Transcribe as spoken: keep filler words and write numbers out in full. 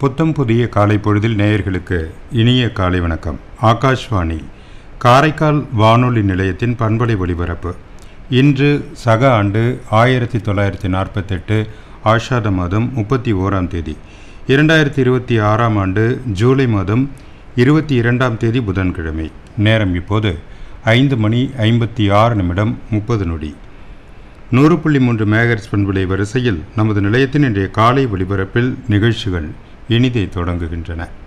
புத்தம் புதிய காலை பொழுதில் நேயர்களுக்கு இனிய காலை வணக்கம். ஆகாஷ்வாணி காரைக்கால் வானொலி நிலையத்தின் பண்பலை ஒலிபரப்பு. இன்று சக ஆண்டு ஆயிரத்தி தொள்ளாயிரத்தி நாற்பத்தெட்டு ஆஷாத மாதம் முப்பத்தி ஓராம் தேதி இரண்டாயிரத்தி இருபத்தி ஆறாம் ஆண்டு ஜூலை மாதம் இருபத்தி இரண்டாம் தேதி புதன்கிழமை. நேரம் இப்போது ஐந்து மணி ஐம்பத்தி ஆறு நிமிடம் முப்பது நொடி. நூறு புள்ளி மூன்று மேகர்ஸ் பண்பலை வரிசையில் நமது நிலையத்தின் இன்றைய காலை ஒலிபரப்பில் நிகழ்ச்சிகள் இனிதே தொடங்குகின்றன.